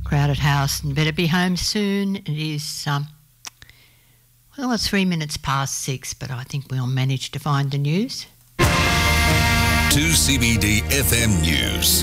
Crowded house and better be home soon. It is, well, it's 3 minutes past 6, but I think we'll manage to find the news. 2CBD FM News.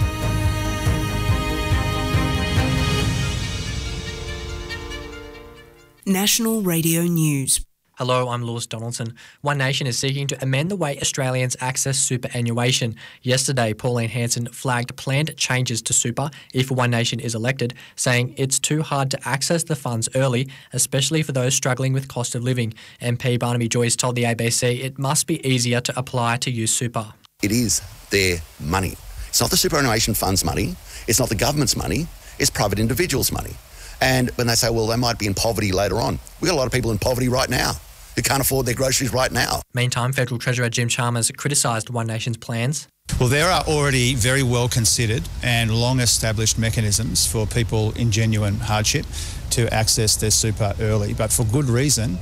National Radio News. Hello, I'm Lewis Donaldson. One Nation is seeking to amend the way Australians access superannuation. Yesterday, Pauline Hanson flagged planned changes to super if One Nation is elected, saying it's too hard to access the funds early, especially for those struggling with cost of living. MP Barnaby Joyce told the ABC it must be easier to apply to use super. It is their money. It's not the superannuation fund's money. It's not the government's money. It's private individuals' money. And when they say, well, they might be in poverty later on, we've got a lot of people in poverty right now who can't afford their groceries right now. Meantime, Federal Treasurer Jim Chalmers criticised One Nation's plans. Well, there are already very well considered and long established mechanisms for people in genuine hardship to access their super early, but for good reason.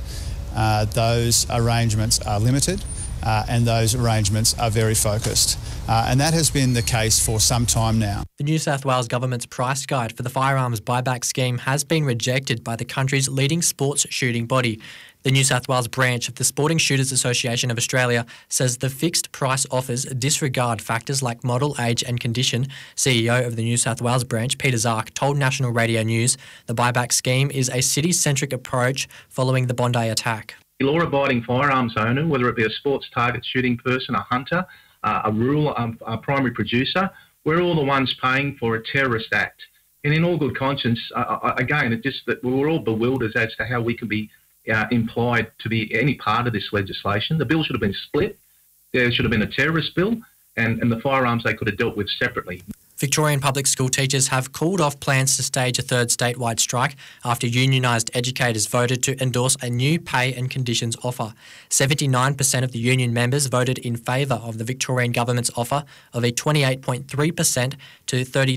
Those arrangements are limited and those arrangements are very focused. And that has been the case for some time now. The New South Wales Government's price guide for the firearms buyback scheme has been rejected by the country's leading sports shooting body. The New South Wales branch of the Sporting Shooters Association of Australia says the fixed price offers disregard factors like model, age and condition. CEO of the New South Wales branch, Peter Zark, told National Radio News the buyback scheme is a city-centric approach following the Bondi attack. The law-abiding firearms owner, whether it be a sports target shooting person, a hunter, a rural a primary producer, we're all the ones paying for a terrorist act. And in all good conscience, again, it's just that we're all bewildered as to how we can be implied to be any part of this legislation. The bill should have been split. There should have been a terrorist bill, and the firearms they could have dealt with separately. Victorian public school teachers have called off plans to stage a third statewide strike after unionised educators voted to endorse a new pay and conditions offer. 79% of the union members voted in favour of the Victorian government's offer of a 28.3% to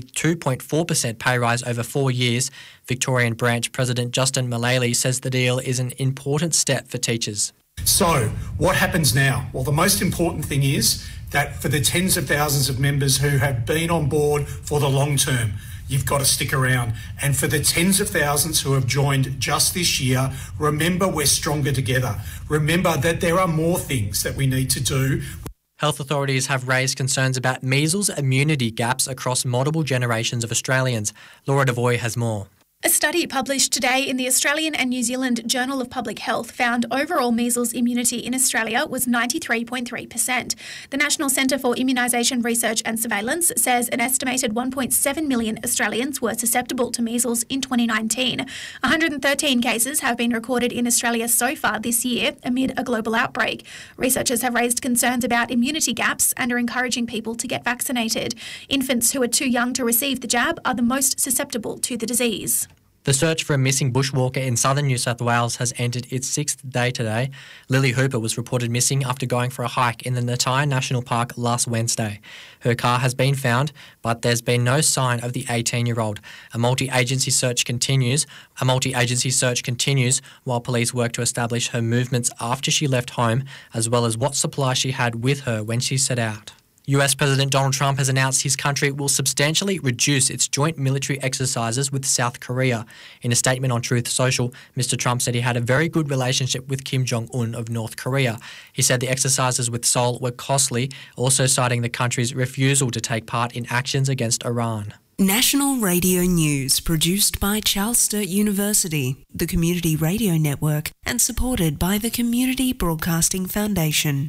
32.4% pay rise over 4 years. Victorian branch President Justin Mullally says the deal is an important step for teachers. So, what happens now? Well, the most important thing is that for the tens of thousands of members who have been on board for the long term, you've got to stick around. And for the tens of thousands who have joined just this year, remember we're stronger together. Remember that there are more things that we need to do. Health authorities have raised concerns about measles immunity gaps across multiple generations of Australians. Laura Devoy has more. A study published today in the Australian and New Zealand Journal of Public Health found overall measles immunity in Australia was 93.3%. The National Centre for Immunisation Research and Surveillance says an estimated 1.7 million Australians were susceptible to measles in 2019. 113 cases have been recorded in Australia so far this year amid a global outbreak. Researchers have raised concerns about immunity gaps and are encouraging people to get vaccinated. Infants who are too young to receive the jab are the most susceptible to the disease. The search for a missing bushwalker in southern New South Wales has entered its 6th day today. Lily Hooper was reported missing after going for a hike in the Natai National Park last Wednesday. Her car has been found, but there's been no sign of the 18-year-old. A multi-agency search continues while police work to establish her movements after she left home, as well as what supplies she had with her when she set out. US President Donald Trump has announced his country will substantially reduce its joint military exercises with South Korea. In a statement on Truth Social, Mr. Trump said he had a very good relationship with Kim Jong-un of North Korea. He said the exercises with Seoul were costly, also citing the country's refusal to take part in actions against Iran. National Radio News, produced by Charles Sturt University, the Community Radio Network, and supported by the Community Broadcasting Foundation.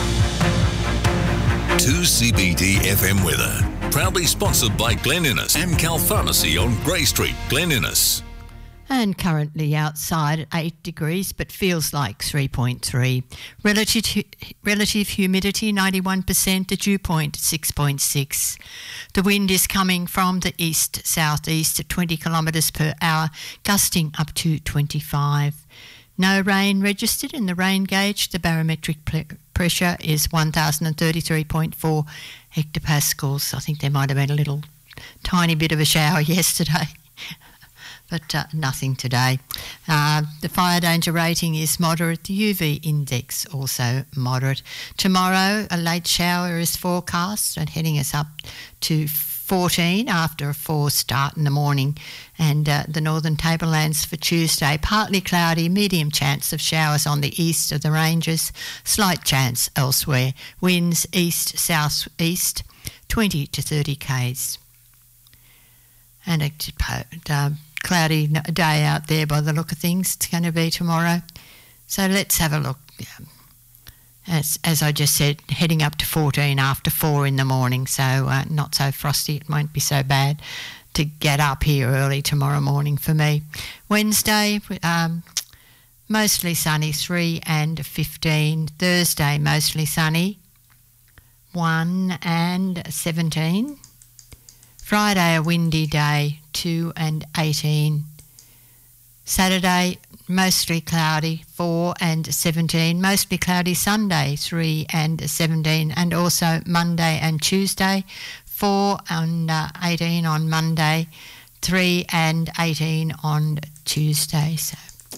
2CBD FM weather, proudly sponsored by Glen Innes and Cal Pharmacy on Grey Street, Glen Innes. And currently outside at 8 degrees, but feels like 3.3. Relative humidity 91%, the dew point 6.6. The wind is coming from the east-southeast at 20 kilometres per hour, gusting up to 25. No rain registered in the rain gauge. The barometric pressure is 1,033.4 hectopascals. I think there might have been a little tiny bit of a shower yesterday, but nothing today. The fire danger rating is moderate. The UV index also moderate. Tomorrow, a late shower is forecast and heading us up to 14 after a 4 start in the morning. And the northern tablelands for Tuesday, partly cloudy, medium chance of showers on the east of the ranges, slight chance elsewhere. Winds east-south-east, 20 to 30 k's. And a cloudy day out there by the look of things. It's going to be tomorrow. So let's have a look. As I just said, heading up to 14 after 4 in the morning, so not so frosty. It won't be so bad to get up here early tomorrow morning for me. Wednesday, mostly sunny, 3 and 15. Thursday, mostly sunny, 1 and 17. Friday, a windy day, 2 and 18. Saturday, mostly cloudy, 4 and 17. Mostly cloudy Sunday, 3 and 17. And also Monday and Tuesday, 4 and 18 on Monday, 3 and 18 on Tuesday. So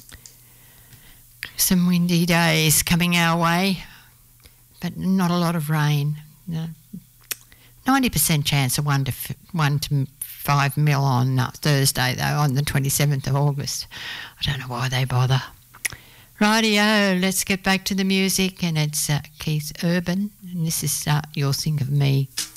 some windy days coming our way, but not a lot of rain. No. 90% chance of 1 to 5 mil on Thursday, though, on the 27th of August. I don't know why they bother. Rightio, let's get back to the music, and it's Keith Urban, and this is You'll Think of Me.